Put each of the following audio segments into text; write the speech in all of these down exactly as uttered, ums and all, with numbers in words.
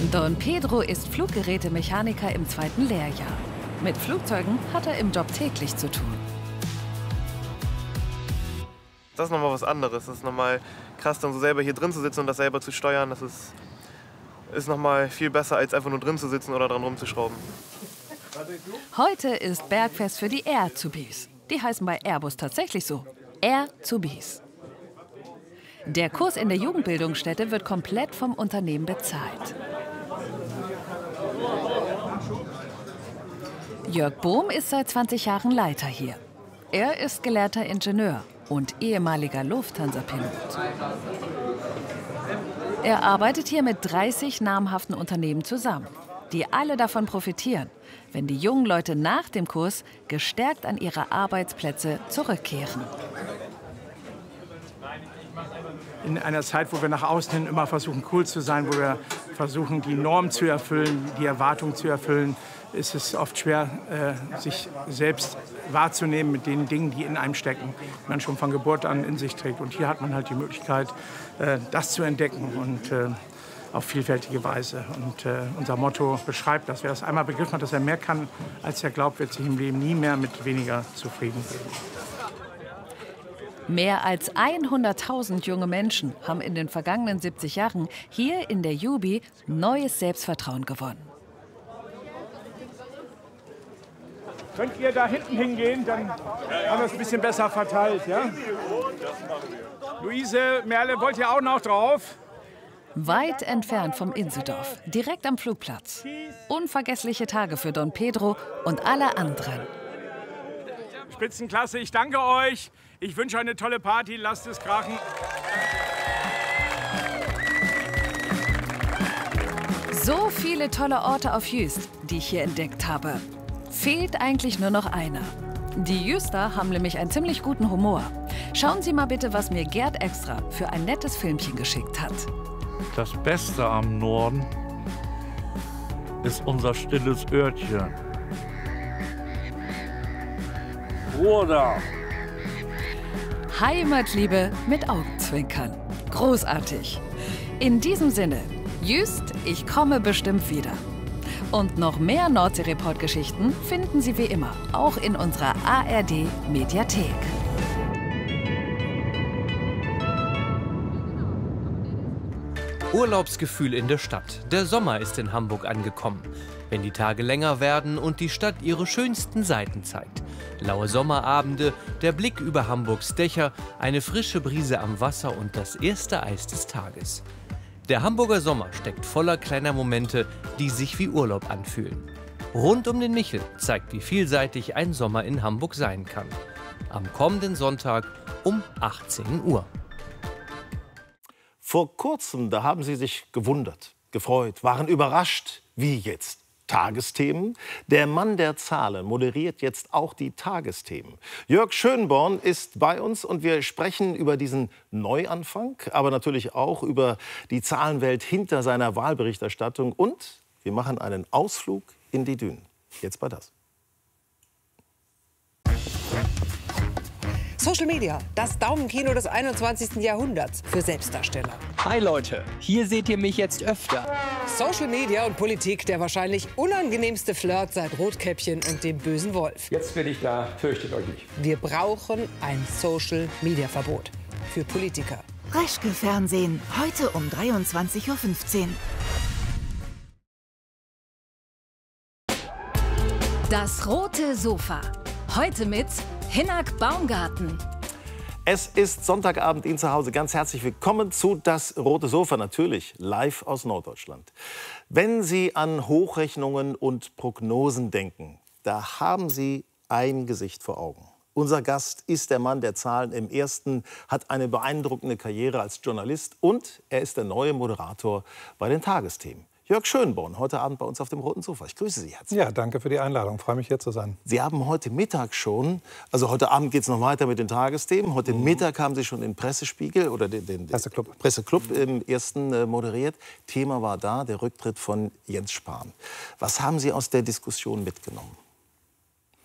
Don Pedro ist Fluggerätemechaniker im zweiten Lehrjahr. Mit Flugzeugen hat er im Job täglich zu tun. Das ist nochmal was anderes. Das ist nochmal krass, dann so selber hier drin zu sitzen und das selber zu steuern. Das ist, ist nochmal viel besser, als einfach nur drin zu sitzen oder dran rumzuschrauben. Heute ist Bergfest für die Air-Zubis. Die heißen bei Airbus tatsächlich so. Air-Zubis. Der Kurs in der Jugendbildungsstätte wird komplett vom Unternehmen bezahlt. Jörg Bohm ist seit zwanzig Jahren Leiter hier. Er ist gelehrter Ingenieur und ehemaliger Lufthansa-Pilot. Er arbeitet hier mit dreißig namhaften Unternehmen zusammen, die alle davon profitieren, wenn die jungen Leute nach dem Kurs gestärkt an ihre Arbeitsplätze zurückkehren. In einer Zeit, wo wir nach außen hin immer versuchen, cool zu sein, wo wir versuchen, die Norm zu erfüllen, die Erwartung zu erfüllen, ist es oft schwer, äh, sich selbst wahrzunehmen mit den Dingen, die in einem stecken, die man schon von Geburt an in sich trägt. Und hier hat man halt die Möglichkeit, äh, das zu entdecken und äh, auf vielfältige Weise. Und äh, unser Motto beschreibt das. Wer das einmal begriffen hat, dass er mehr kann, als er glaubt, wird sich im Leben nie mehr mit weniger zufrieden geben. Mehr als hunderttausend junge Menschen haben in den vergangenen siebzig Jahren hier in der Jubi neues Selbstvertrauen gewonnen. Könnt ihr da hinten hingehen, dann haben wir es ein bisschen besser verteilt, ja? Luise, Merle, wollt ihr auch noch drauf? Weit entfernt vom Inseldorf, direkt am Flugplatz. Unvergessliche Tage für Don Pedro und alle anderen. Spitzenklasse, ich danke euch. Ich wünsche euch eine tolle Party, lasst es krachen. So viele tolle Orte auf Jüst, die ich hier entdeckt habe. Fehlt eigentlich nur noch einer. Die Jüster haben nämlich einen ziemlich guten Humor. Schauen Sie mal bitte, was mir Gerd extra für ein nettes Filmchen geschickt hat. Das Beste am Norden ist unser stilles Örtchen. Oder? Heimatliebe mit Augenzwinkern. Großartig. In diesem Sinne, Jüst, ich komme bestimmt wieder. Und noch mehr Nordsee-Report-Geschichten finden Sie wie immer auch in unserer A R D-Mediathek. Urlaubsgefühl in der Stadt. Der Sommer ist in Hamburg angekommen. Wenn die Tage länger werden und die Stadt ihre schönsten Seiten zeigt. Laue Sommerabende, der Blick über Hamburgs Dächer, eine frische Brise am Wasser und das erste Eis des Tages. Der Hamburger Sommer steckt voller kleiner Momente, die sich wie Urlaub anfühlen. Rund um den Michel zeigt, wie vielseitig ein Sommer in Hamburg sein kann. Am kommenden Sonntag um achtzehn Uhr. Vor kurzem, da haben Sie sich gewundert, gefreut, waren überrascht, wie jetzt. Tagesthemen. Der Mann der Zahlen moderiert jetzt auch die Tagesthemen. Jörg Schönborn ist bei uns und wir sprechen über diesen Neuanfang, aber natürlich auch über die Zahlenwelt hinter seiner Wahlberichterstattung und wir machen einen Ausflug in die Dünen. Jetzt bei das. Social Media, das Daumenkino des einundzwanzigsten Jahrhunderts für Selbstdarsteller. Hi Leute, hier seht ihr mich jetzt öfter. Social Media und Politik, der wahrscheinlich unangenehmste Flirt seit Rotkäppchen und dem bösen Wolf. Jetzt bin ich da, fürchtet euch nicht. Wir brauchen ein Social Media Verbot für Politiker. Reschke Fernsehen, heute um dreiundzwanzig Uhr fünfzehn. Das rote Sofa. Heute mit Hinnerk Baumgarten. Es ist Sonntagabend in zu Hause. Ganz herzlich willkommen zu Das Rote Sofa, natürlich live aus Norddeutschland. Wenn Sie an Hochrechnungen und Prognosen denken, da haben Sie ein Gesicht vor Augen. Unser Gast ist der Mann der Zahlen im Ersten, hat eine beeindruckende Karriere als Journalist und er ist der neue Moderator bei den Tagesthemen. Jörg Schönborn, heute Abend bei uns auf dem Roten Sofa. Ich grüße Sie herzlich. Ja, danke für die Einladung. Ich freue mich, hier zu sein. Sie haben heute Mittag schon, also heute Abend geht es noch weiter mit den Tagesthemen. Heute mhm. Mittag haben Sie schon den Pressespiegel oder den, den Presseclub, Presseclub im Ersten äh, moderiert. Thema war da, der Rücktritt von Jens Spahn. Was haben Sie aus der Diskussion mitgenommen?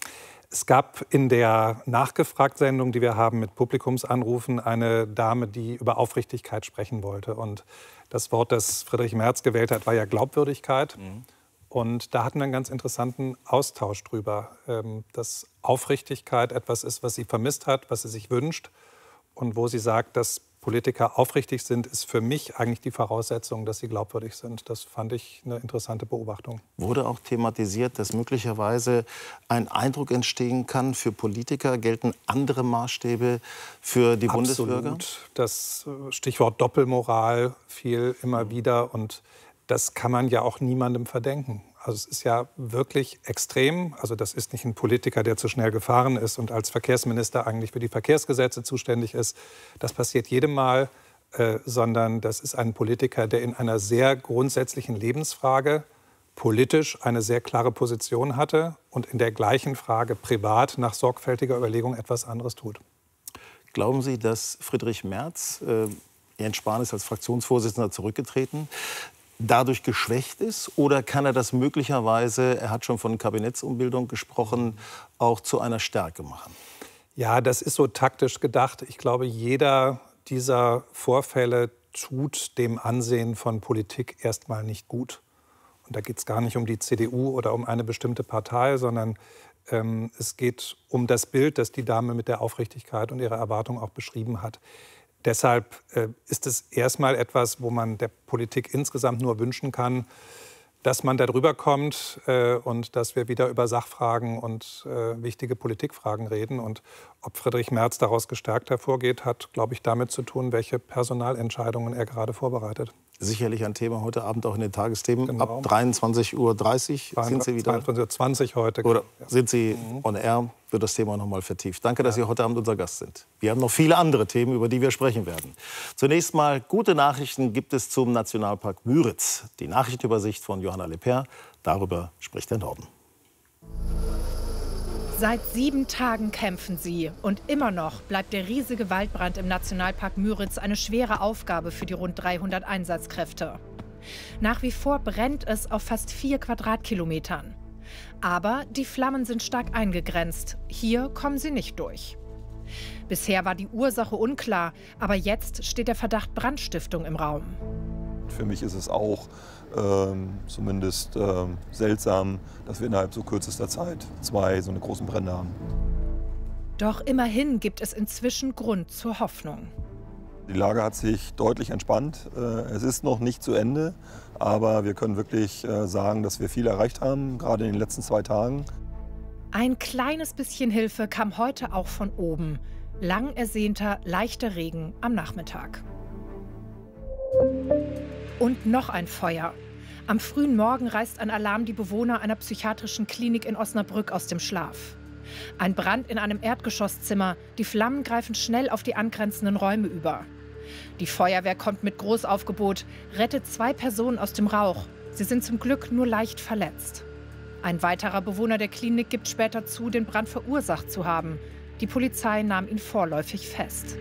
Es gab in der Nachgefragt-Sendung, die wir haben mit Publikumsanrufen, eine Dame, die über Aufrichtigkeit sprechen wollte. Und das Wort, das Friedrich Merz gewählt hat, war ja Glaubwürdigkeit. Mhm. Und da hatten wir einen ganz interessanten Austausch drüber, dass Aufrichtigkeit etwas ist, was sie vermisst hat, was sie sich wünscht. Und wo sie sagt, dass Politiker aufrichtig sind, ist für mich eigentlich die Voraussetzung, dass sie glaubwürdig sind. Das fand ich eine interessante Beobachtung. Wurde auch thematisiert, dass möglicherweise ein Eindruck entstehen kann, für Politiker gelten andere Maßstäbe für die Bundesbürger? Absolut. Das Stichwort Doppelmoral fiel immer wieder und das kann man ja auch niemandem verdenken. Also es ist ja wirklich extrem. Also das ist nicht ein Politiker, der zu schnell gefahren ist und als Verkehrsminister eigentlich für die Verkehrsgesetze zuständig ist. Das passiert jedem Mal, äh, sondern das ist ein Politiker, der in einer sehr grundsätzlichen Lebensfrage politisch eine sehr klare Position hatte und in der gleichen Frage privat nach sorgfältiger Überlegung etwas anderes tut. Glauben Sie, dass Friedrich Merz, äh, Jens Spahn ist als Fraktionsvorsitzender zurückgetreten, dadurch geschwächt ist? Oder kann er das möglicherweise, er hat schon von Kabinettsumbildung gesprochen, auch zu einer Stärke machen? Ja, das ist so taktisch gedacht. Ich glaube, jeder dieser Vorfälle tut dem Ansehen von Politik erstmal nicht gut. Und da geht es gar nicht um die C D U oder um eine bestimmte Partei, sondern ähm, es geht um das Bild, das die Dame mit der Aufrichtigkeit und ihrer Erwartung auch beschrieben hat. Deshalb äh, ist es erstmal etwas, wo man der Politik insgesamt nur wünschen kann, dass man darüber kommt äh, und dass wir wieder über Sachfragen und äh, wichtige Politikfragen reden. Und ob Friedrich Merz daraus gestärkt hervorgeht, hat, glaube ich, damit zu tun, welche Personalentscheidungen er gerade vorbereitet. Sicherlich ein Thema heute Abend auch in den Tagesthemen. Genau. Ab dreiundzwanzig Uhr dreißig sind Sie wieder. zweiundzwanzig Uhr zwanzig heute. Oder ja. sind Sie mhm. on air, wird das Thema noch mal vertieft. Danke, dass ja. Sie heute Abend unser Gast sind. Wir haben noch viele andere Themen, über die wir sprechen werden. Zunächst mal gute Nachrichten gibt es zum Nationalpark Müritz. Die Nachrichtenübersicht von Johanna Leper. Darüber spricht der Norden. Seit sieben Tagen kämpfen sie. Und immer noch bleibt der riesige Waldbrand im Nationalpark Müritz eine schwere Aufgabe für die rund dreihundert Einsatzkräfte. Nach wie vor brennt es auf fast vier Quadratkilometern. Aber die Flammen sind stark eingegrenzt. Hier kommen sie nicht durch. Bisher war die Ursache unklar, aber jetzt steht der Verdacht Brandstiftung im Raum. Für mich ist es auch ähm, zumindest ähm, seltsam, dass wir innerhalb so kürzester Zeit zwei so eine großen Brände haben. Doch immerhin gibt es inzwischen Grund zur Hoffnung. Die Lage hat sich deutlich entspannt. Äh, es ist noch nicht zu Ende, aber wir können wirklich äh, sagen, dass wir viel erreicht haben, gerade in den letzten zwei Tagen. Ein kleines bisschen Hilfe kam heute auch von oben. Lang ersehnter, leichter Regen am Nachmittag. Und noch ein Feuer. Am frühen Morgen reißt ein Alarm die Bewohner einer psychiatrischen Klinik in Osnabrück aus dem Schlaf. Ein Brand in einem Erdgeschosszimmer. Die Flammen greifen schnell auf die angrenzenden Räume über. Die Feuerwehr kommt mit Großaufgebot, rettet zwei Personen aus dem Rauch. Sie sind zum Glück nur leicht verletzt. Ein weiterer Bewohner der Klinik gibt später zu, den Brand verursacht zu haben. Die Polizei nahm ihn vorläufig fest.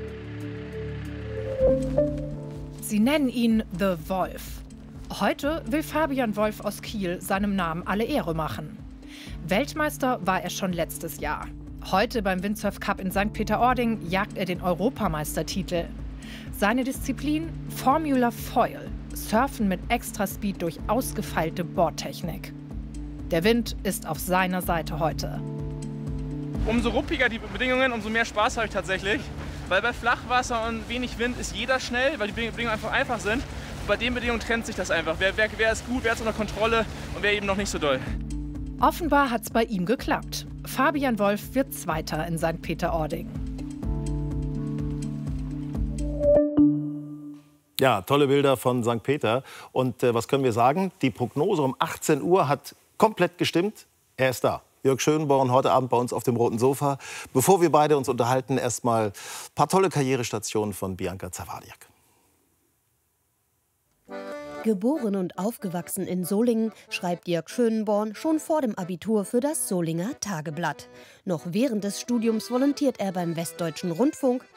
Sie nennen ihn The Wolf. Heute will Fabian Wolf aus Kiel seinem Namen alle Ehre machen. Weltmeister war er schon letztes Jahr. Heute beim Windsurf Cup in Sankt Peter-Ording jagt er den Europameistertitel. Seine Disziplin Formula Foil, Surfen mit Extraspeed durch ausgefeilte Bordtechnik. Der Wind ist auf seiner Seite heute. Umso ruppiger die Bedingungen, umso mehr Spaß habe ich tatsächlich. Weil bei Flachwasser und wenig Wind ist jeder schnell, weil die Bedingungen einfach einfach sind. Und bei den Bedingungen trennt sich das einfach. Wer, wer, wer ist gut, wer ist unter Kontrolle und wer eben noch nicht so doll. Offenbar hat es bei ihm geklappt. Fabian Wolf wird Zweiter in Sankt Peter-Ording. Ja, tolle Bilder von Sankt Peter. Und äh, was können wir sagen? Die Prognose um achtzehn Uhr hat komplett gestimmt. Er ist da. Jörg Schönborn, heute Abend bei uns auf dem roten Sofa. Bevor wir beide uns unterhalten, erstmal ein paar tolle Karrierestationen von Bianca Zawadiak. Geboren und aufgewachsen in Solingen, schreibt Jörg Schönborn schon vor dem Abitur für das Solinger Tageblatt. Noch während des Studiums volontiert er beim Westdeutschen Rundfunk,